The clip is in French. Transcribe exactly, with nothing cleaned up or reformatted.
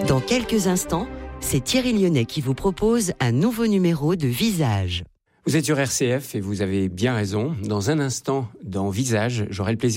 Dans quelques instants, c'est Thierry Lyonnais qui vous propose un nouveau numéro de Visage. Vous êtes sur R C F et vous avez bien raison. Dans un instant, dans Visage, j'aurai le plaisir